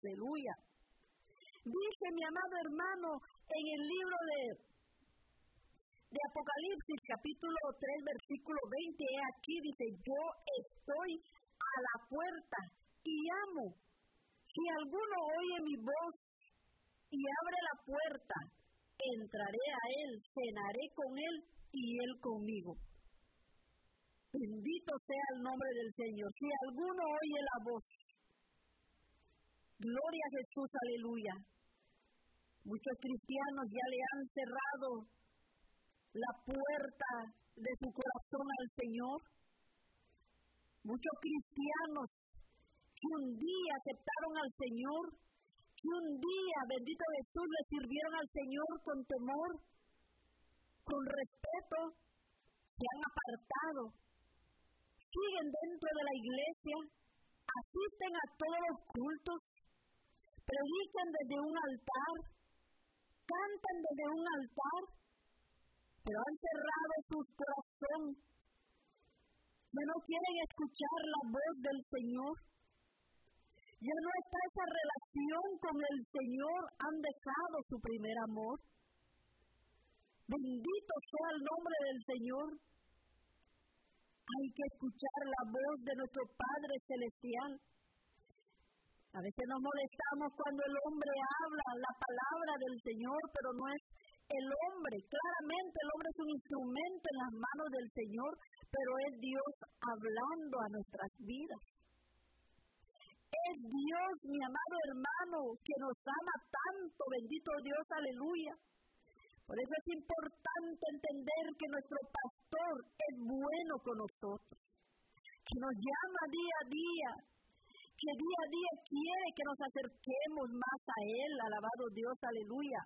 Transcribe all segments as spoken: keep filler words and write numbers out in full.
Aleluya. Dice mi amado hermano en el libro de, de Apocalipsis, capítulo tres, versículo veinte, he aquí, dice, yo estoy a la puerta y llamo. Si alguno oye mi voz y abre la puerta, entraré a él, cenaré con él y él conmigo. Bendito sea el nombre del Señor. Si alguno oye la voz, gloria a Jesús, aleluya. Muchos cristianos ya le han cerrado la puerta de su corazón al Señor. Muchos cristianos que un día aceptaron al Señor, que un día, bendito Jesús, le sirvieron al Señor con temor, con respeto, se han apartado, siguen dentro de la iglesia, asisten a todos los cultos, predican desde un altar, cantan desde un altar, pero han cerrado su corazón, ya no quieren escuchar la voz del Señor. Ya no está esa relación con el Señor, han dejado su primer amor. Bendito sea el nombre del Señor. Hay que escuchar la voz de nuestro Padre Celestial. A veces nos molestamos cuando el hombre habla la palabra del Señor, pero no es el hombre. Claramente el hombre es un instrumento en las manos del Señor, pero es Dios hablando a nuestras vidas. Es Dios, mi amado hermano, que nos ama tanto, bendito Dios, aleluya. Por eso es importante entender que nuestro pastor es bueno con nosotros, que nos llama día a día, que día a día quiere que nos acerquemos más a Él, alabado Dios, aleluya.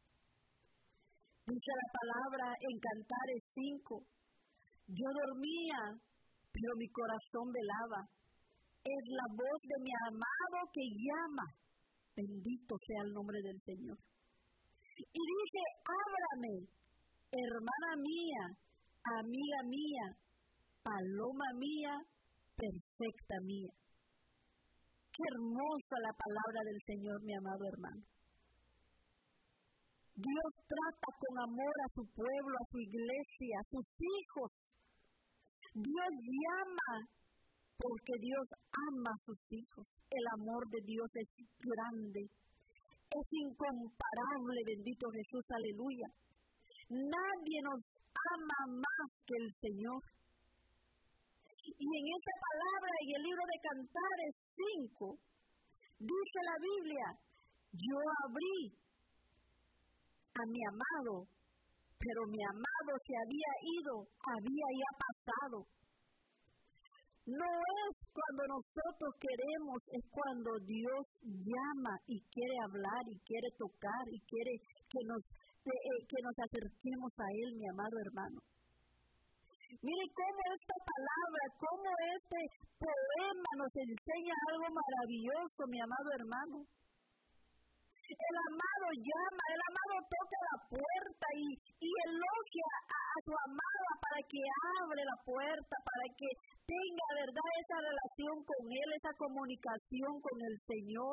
Dice la palabra en Cantares cinco, yo dormía, pero mi corazón velaba. Es la voz de mi amado que llama. Bendito sea el nombre del Señor. Y dice, ábrame, hermana mía, amiga mía, paloma mía, perfecta mía. Qué hermosa la palabra del Señor, mi amado hermano. Dios trata con amor a su pueblo, a su iglesia, a sus hijos. Dios llama porque Dios ama a sus hijos. El amor de Dios es grande, es incomparable, bendito Jesús, aleluya. Nadie nos ama más que el Señor. Y en esta palabra, en el libro de Cantares cinco, dice la Biblia, yo abrí a mi amado, pero mi amado se había ido, había ya pasado. No es cuando nosotros queremos, es cuando Dios llama y quiere hablar y quiere tocar y quiere que nos, eh, que nos acerquemos a Él, mi amado hermano. Mire cómo esta palabra, cómo este poema nos enseña algo maravilloso, mi amado hermano. El amado llama, el amado toca la puerta y, y elogia a, a su amada para que abre la puerta, para que tenga, verdad, esa relación con Él, esa comunicación con el Señor.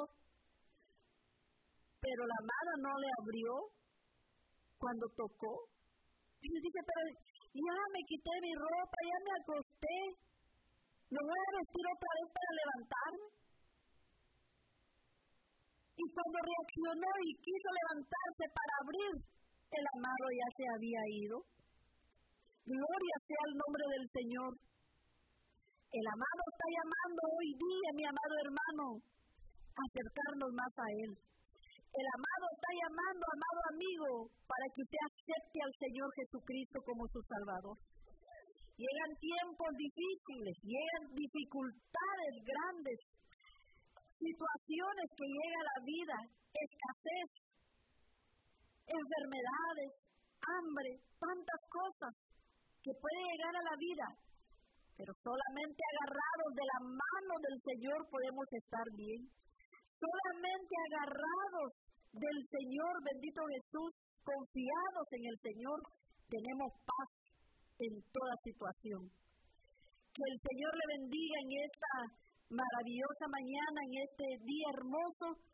Pero la amada no le abrió cuando tocó. Y le dice, pero ya me quité mi ropa, ya me acosté, me voy a vestir otra vez para levantarme. Y cuando reaccionó y quiso levantarse para abrir, el amado ya se había ido. Gloria sea el nombre del Señor. El amado está llamando hoy día, mi amado hermano, a acercarnos más a Él. El amado está llamando, amado amigo, para que usted acepte al Señor Jesucristo como su Salvador. Llegan tiempos difíciles, llegan dificultades grandes, situaciones que llega a la vida, escasez, enfermedades, hambre, tantas cosas que puede llegar a la vida, pero solamente agarrados de la mano del Señor podemos estar bien. Solamente agarrados del Señor, bendito Jesús, confiados en el Señor, tenemos paz en toda situación. Que el Señor le bendiga en esta maravillosa mañana, en este día hermoso,